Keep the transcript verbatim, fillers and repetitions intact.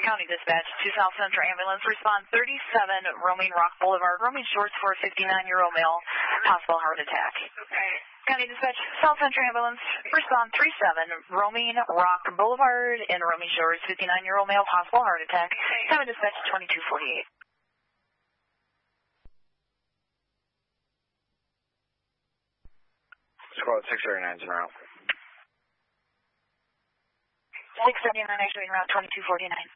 County Dispatch to South Central Ambulance. Respond thirty-seven, roaming Rock Boulevard, roaming shorts for a fifty-nine-year-old male, possible heart attack. Okay. County Dispatch, South Central Ambulance. Respond three seven, roaming Rock Boulevard in roaming shorts, fifty-nine-year-old male, possible heart attack. Okay. County Dispatch twenty-two forty-eight. Squad six thirty-nine is en route. six thirty-nine, actually en route twenty-two forty-nine.